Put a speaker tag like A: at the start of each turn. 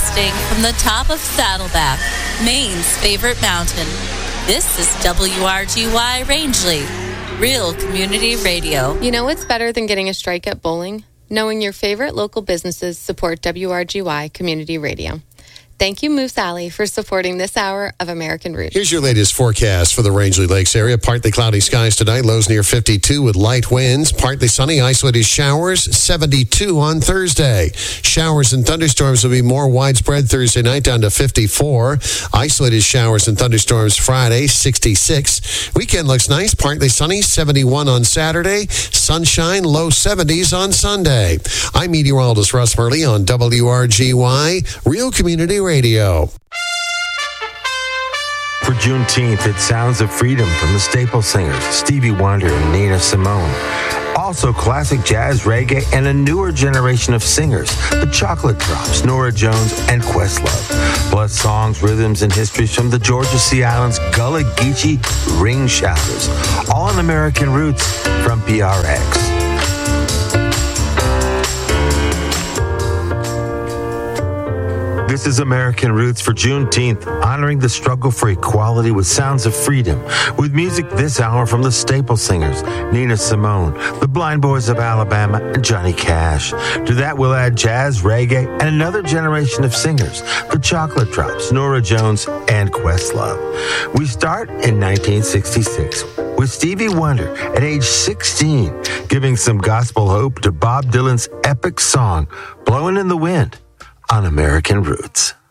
A: Broadcasting from the top of Saddleback, Maine's favorite mountain. This is WRGY Rangeley, Real Community Radio.
B: You know what's better than getting a strike at bowling? Knowing your favorite local businesses support WRGY Community Radio. Thank you, Moose Alley, for supporting this hour of American Roots.
C: Here's your latest forecast for the Rangeley Lakes area. Partly cloudy skies tonight, lows near 52 with light winds. Partly sunny, isolated showers, 72 on Thursday. Showers and thunderstorms will be more widespread Thursday night, down to 54. Isolated showers and thunderstorms Friday, 66. Weekend looks nice, partly sunny, 71 on Saturday. Sunshine, low 70s on Sunday. I'm meteorologist Russ Murley on WRGY, Real Community Radio.
D: For Juneteenth, it's Sounds of Freedom from the Staple Singers, Stevie Wonder and Nina Simone. Also, classic jazz, reggae, and a newer generation of singers, the Chocolate Drops, Norah Jones, and Questlove. Plus songs, rhythms, and histories from the Georgia Sea Islands, Gullah Geechee, Ring Shouters. All in American Roots from PRX. This is American Roots for Juneteenth, honoring the struggle for equality with Sounds of Freedom, with music this hour from the Staple Singers, Nina Simone, the Blind Boys of Alabama, and Johnny Cash. To that, we'll add jazz, reggae, and another generation of singers, the Chocolate Drops, Norah Jones, and Questlove. We start in 1966 with Stevie Wonder at age 16, giving some gospel hope to Bob Dylan's epic song, Blowin' in the Wind, on American Roots.